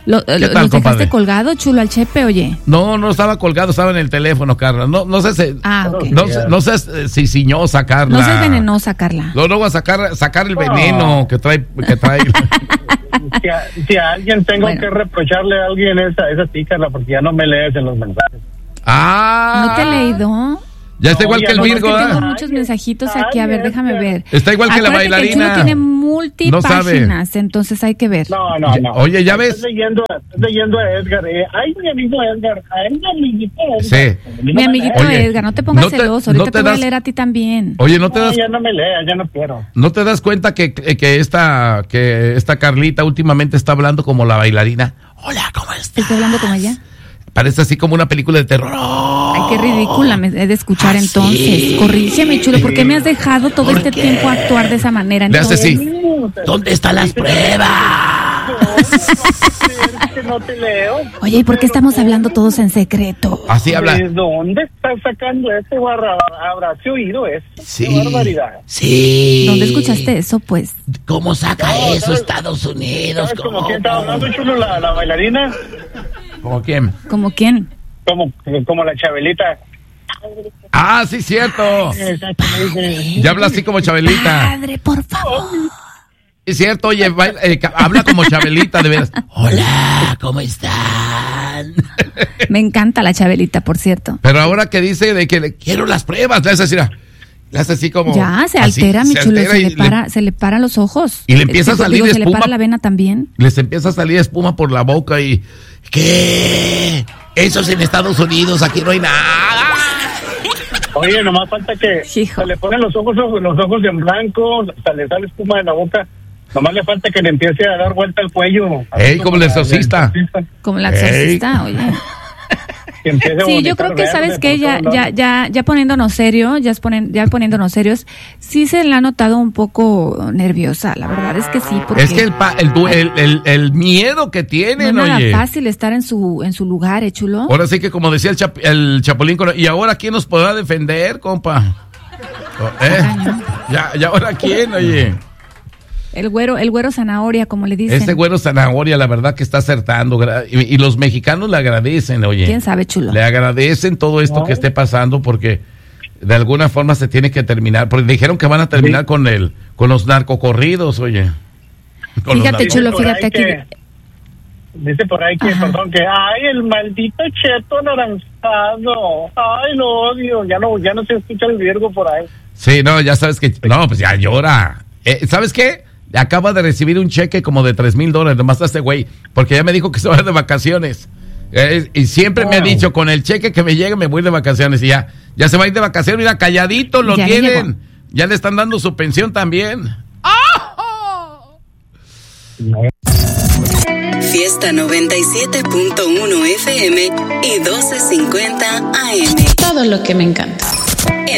¿Los dejaste colgado, chulo, al Chepe, oye? No estaba colgado, estaba en el teléfono, Carla. No sé si... Okay. No sé si ciñosa, Carla. No seas venenosa, Carla. No voy a sacar el veneno que trae. Si a alguien tengo que reprocharle a alguien esa sí, Carla, porque ya no me lees en los mensajes. ¿No te he leído? Ya está igual que el Virgo, es que tengo muchos mensajios aquí, a ver, déjame ver. Está igual que la bailarina. Que el chulo tiene multipáginas, entonce hay que ver. No. Oye, ya ves. Estás leyendo a Edgar. Ay, mi amigo Edgar. Ay, mi amiguito Edgar. Sí. Mi amiguito Edgar, no te pongas celoso. Ahorita te voy a leer a ti también. Oye, ya no me leas, ya no quiero. ¿No te das cuenta que esta Carlita últimamente está hablando como la bailarina? Hola, ¿cómo estás? ¿Estoy hablando como ella? Parece así como una película de terror. Ay, qué ridícula me he de escuchar entonces. Sí. Corrígeme, chulo, ¿por qué me has dejado todo este tiempo actuar de esa manera? Le hace así. ¿Dónde están las pruebas? No te leo. Oye, ¿y por qué estamos hablando todos en secreto? Así habla. ¿De dónde estás sacando este barra? ¿Habrás oído eso? Sí. ¡Qué barbaridad! Sí. ¿Dónde escuchaste eso, pues? ¿Cómo saca eso Estados Unidos? ¿Sabes como quién estaba hablando, chulo, la bailarina? ¿Como quién? ¿Como quién? Como la Chabelita. Ah, sí, cierto. Ya habla así como Chabelita. Padre, por favor. Es cierto, oye, habla como Chabelita, de veras. Hola, ¿cómo están? Me encanta la Chabelita, por cierto. Pero ahora que dice de que le quiero las pruebas, le hace así como... Ya, se altera, mi chulo, se le paran los ojos. Y le empieza a salir espuma. Se le para la vena también. Les empieza a salir espuma por la boca y... ¿Qué? Eso es en Estados Unidos, aquí no hay nada. Oye, nomás falta que se le ponen los ojos en blanco, se le sale espuma de la boca. Nomás le falta que le empiece a dar vuelta al cuello. Como el exorcista. Como el exorcista, oye. Sí, yo creo que sabes que ya poniéndonos serios, sí se le ha notado un poco nerviosa, la verdad es que sí, porque es que el miedo que tiene, no es nada fácil estar en su lugar, chulo. Ahora sí que como decía el Chapulín, y ahora quién nos podrá defender, compa. Ya ahora quién, oye. El güero zanahoria, como le dicen. Este güero zanahoria, la verdad que está acertando. Y los mexicanos le agradecen, oye. ¿Quién sabe, chulo? Le agradecen todo esto que esté pasando porque de alguna forma se tiene que terminar. Porque dijeron que van a terminar con los narcocorridos, oye. Fíjate, chulo, fíjate aquí. Dice por ahí que, perdón, que ay, el maldito cheto anaranjado. Ay, lo odio. Ya no se escucha el Virgo por ahí. Sí, no, ya sabes que... No, pues ya llora. ¿Sabes qué? Acaba de recibir un cheque como de $3,000, nomás a este güey, porque ya me dijo que se va de vacaciones. Y siempre me ha dicho, con el cheque que me llegue me voy de vacaciones. Y ya se va a ir de vacaciones, mira, calladito lo tienen. Ya le están dando su pensión también. ¡Oh! Fiesta 97.1 FM y 1250 AM. Todo lo que me encanta.